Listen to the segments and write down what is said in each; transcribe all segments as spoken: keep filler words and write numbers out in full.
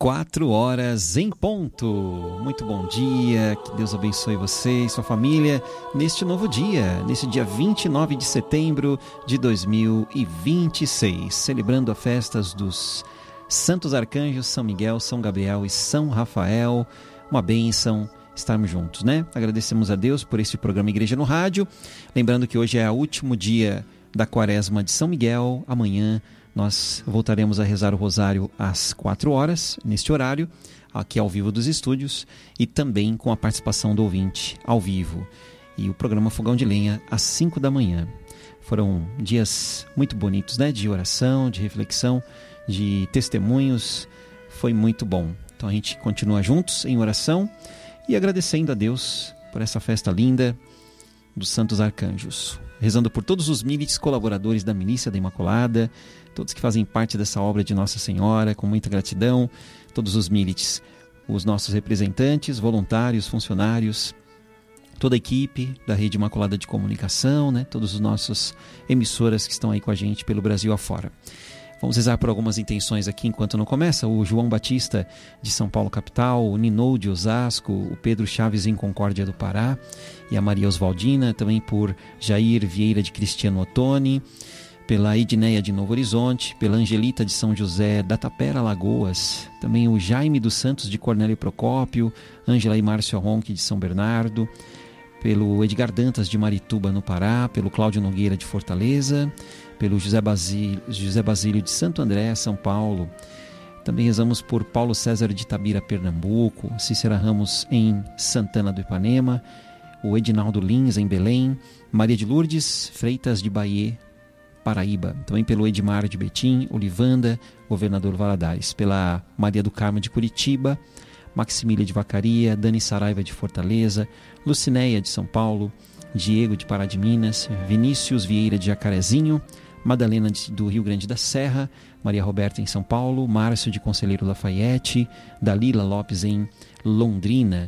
Quatro horas em ponto. Muito bom dia, que Deus abençoe você e sua família neste novo dia, nesse dia vinte e nove de setembro de dois mil e vinte e seis, celebrando as festas dos Santos Arcanjos, São Miguel, São Gabriel e São Rafael. Uma bênção estarmos juntos, né? Agradecemos a Deus por este programa Igreja no Rádio, lembrando que hoje é o último dia da quaresma de São Miguel. Amanhã nós voltaremos a rezar o rosário às quatro horas, neste horário, aqui ao vivo dos estúdios, e também com a participação do ouvinte ao vivo. E o programa Fogão de Lenha às cinco da manhã. Foram dias muito bonitos, né? De oração, de reflexão, de testemunhos. Foi muito bom. Então a gente continua juntos em oração e agradecendo a Deus por essa festa linda dos Santos Arcanjos. Rezando por todos os milites colaboradores da Milícia da Imaculada, todos que fazem parte dessa obra de Nossa Senhora, com muita gratidão, todos os milites, os nossos representantes, voluntários, funcionários, toda a equipe da Rede Imaculada de Comunicação, né? Todos os nossos emissoras que estão aí com a gente pelo Brasil afora. Vamos rezar por algumas intenções aqui enquanto não começa. O João Batista de São Paulo capital, o Ninou de Osasco, o Pedro Chaves em Concórdia do Pará e a Maria Oswaldina, também por Jair Vieira de Cristiano Ottoni, pela Edneia de Novo Horizonte, pela Angelita de São José da Tapera, Alagoas, também o Jaime dos Santos de Cornélio Procópio, Ângela e Márcio Ronque de São Bernardo, pelo Edgar Dantas de Marituba no Pará, pelo Cláudio Nogueira de Fortaleza, pelo José Basílio, José Basílio de Santo André, São Paulo. Também rezamos por Paulo César de Tabira, Pernambuco, Cícera Ramos em Santana do Ipanema, o Edinaldo Lins em Belém, Maria de Lourdes Freitas de Bahia, Paraíba, também pelo Edmar de Betim, Olivanda, Governador Valadares, pela Maria do Carmo de Curitiba, Maximília de Vacaria, Dani Saraiva de Fortaleza, Lucinéia de São Paulo, Diego de Pará de Minas, Vinícius Vieira de Jacarezinho, Madalena de, do Rio Grande da Serra, Maria Roberta em São Paulo, Márcio de Conselheiro Lafayette, Dalila Lopes em Londrina,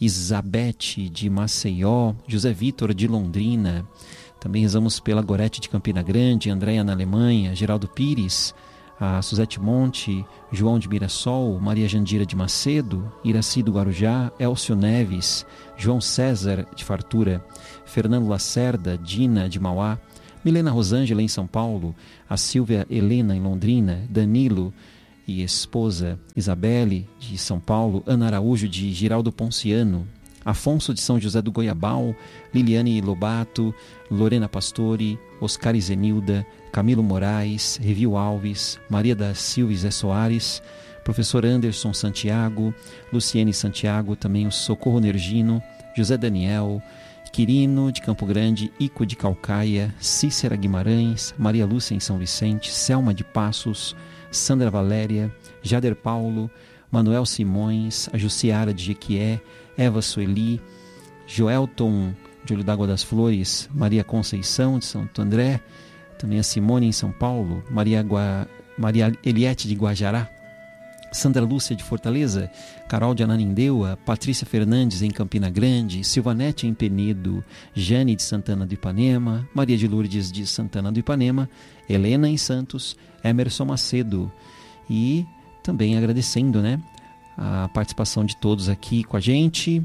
Isabete de Maceió, José Vitor de Londrina. Também rezamos pela Gorete de Campina Grande, Andréia na Alemanha, Geraldo Pires, a Suzete Monte, João de Mirassol, Maria Jandira de Macedo, Iraci do Guarujá, Elcio Neves, João César de Fartura, Fernando Lacerda, Dina de Mauá, Milena Rosângela em São Paulo, a Silvia Helena em Londrina, Danilo e esposa Isabelle de São Paulo, Ana Araújo de Giraldo Ponciano, Afonso de São José do Goiabal, Liliane Lobato, Lorena Pastore, Oscar Zenilda, Camilo Moraes, Revil Alves, Maria da Silva e Zé Soares, professor Anderson Santiago, Luciene Santiago, também o Socorro Nergino, José Daniel, Quirino de Campo Grande, Ico de Calcaia, Cícera Guimarães, Maria Lúcia em São Vicente, Selma de Passos, Sandra Valéria, Jader Paulo, Manuel Simões, a Jussiara de Jequié, Eva Sueli, Joelton de Olho d'Água das Flores, Maria Conceição de Santo André, também a Simone em São Paulo, Maria, Gua... Maria Eliette de Guajará, Sandra Lúcia de Fortaleza, Carol de Ananindeua, Patrícia Fernandes em Campina Grande, Silvanete em Penedo, Jane de Santana do Ipanema, Maria de Lourdes de Santana do Ipanema, Helena em Santos, Emerson Macedo. E também agradecendo, né, a participação de todos aqui com a gente,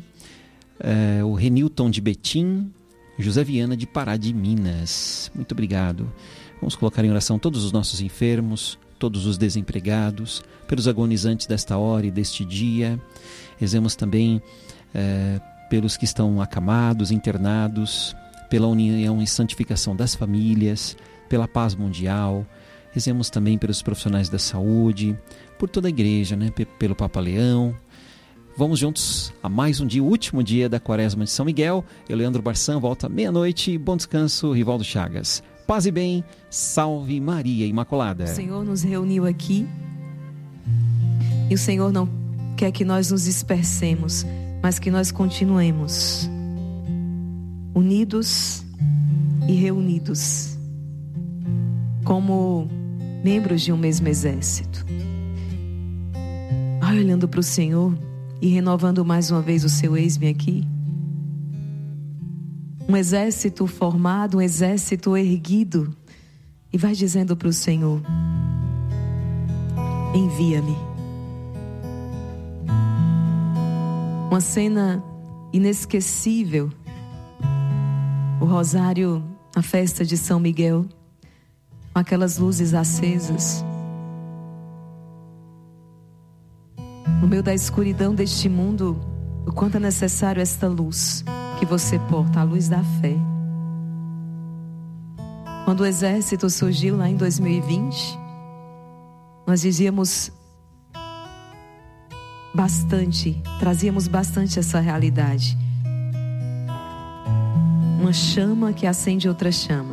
é, o Renilton de Betim, José Viana de Pará de Minas. Muito obrigado. Vamos colocar em oração todos os nossos enfermos, todos os desempregados, pelos agonizantes desta hora e deste dia. Rezemos também é, pelos que estão acamados, internados, pela união e santificação das famílias, pela paz mundial. Rezemos também pelos profissionais da saúde, por toda a igreja, né? P- pelo Papa Leão. Vamos juntos a mais um dia, o último dia da quaresma de São Miguel. Eu, Leandro Barçan, volto à meia-noite. Bom descanso, Rivaldo Chagas. Paz e bem, salve Maria Imaculada. O Senhor nos reuniu aqui e o Senhor não quer que nós nos dispersemos, mas que nós continuemos unidos e reunidos como membros de um mesmo exército. Vai olhando para o Senhor e renovando mais uma vez o seu eis-me aqui. Um exército formado, um exército erguido. E vai dizendo para o Senhor: envia-me. Uma cena inesquecível. O rosário, a festa de São Miguel, com aquelas luzes acesas. No meio da escuridão deste mundo, o quanto é necessário esta luz que você porta, a luz da fé. Quando o exército surgiu lá em dois mil e vinte, nós dizíamos bastante, trazíamos bastante essa realidade. Uma chama que acende outra chama.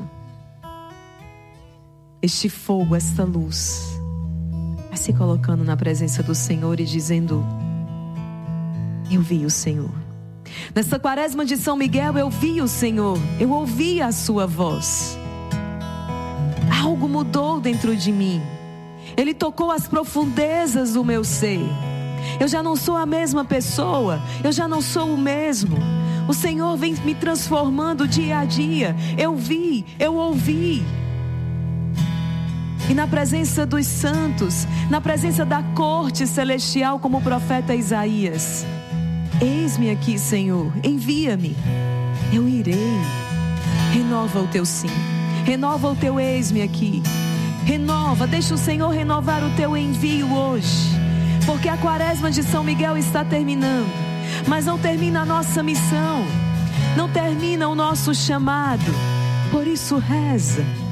Este fogo, esta luz, vai se colocando na presença do Senhor e dizendo: eu vi o Senhor. Nesta quaresma de São Miguel, eu vi o Senhor, eu ouvi a sua voz. Algo mudou dentro de mim. Ele tocou as profundezas do meu ser. Eu já não sou a mesma pessoa, eu já não sou o mesmo. O Senhor vem me transformando dia a dia. Eu vi, eu ouvi. E na presença dos santos, na presença da corte celestial, como o profeta Isaías: eis-me aqui, Senhor, envia-me. Eu irei. Renova o teu sim, renova o teu eis-me aqui. Renova, deixa o Senhor renovar o teu envio hoje. Porque a quaresma de São Miguel está terminando, mas não termina a nossa missão, não termina o nosso chamado. Por isso reza,